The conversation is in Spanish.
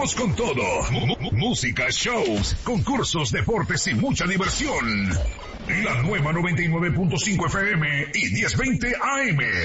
Vamos con todo. Música, shows, concursos, deportes y mucha diversión. La nueva 99.5 FM y 1020 AM.